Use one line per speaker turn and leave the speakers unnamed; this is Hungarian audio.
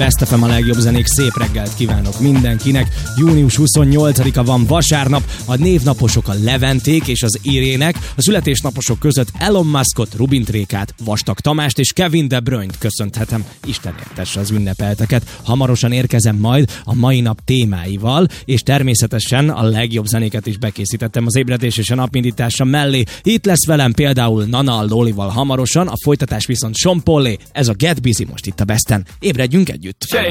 Best FM, a legjobb zenék, szép reggelt kívánok mindenkinek. Június 28-a van, vasárnap, a névnaposok a Leventék és az Irének, a születésnaposok között Elon Muskot, Rubint Rékát, Vastag Tamást és Kevin De Bruyne-t köszönhetem. Isten értesse az ünnepelteket. Hamarosan érkezem majd a mai nap témáival, és természetesen a legjobb zenéket is bekészítettem az ébredés és a napindítása mellé. Itt lesz velem például Nana Lolival hamarosan, a folytatás viszont Sean Paulé. Ez a Get Busy most itt a Besten. Ébredjünk együtt!